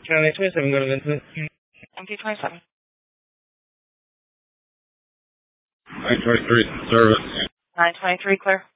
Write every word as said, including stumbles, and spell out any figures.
County twenty-seven, go to Vincent. M P twenty-seven. nine twenty-three, service. nine twenty-three, clear.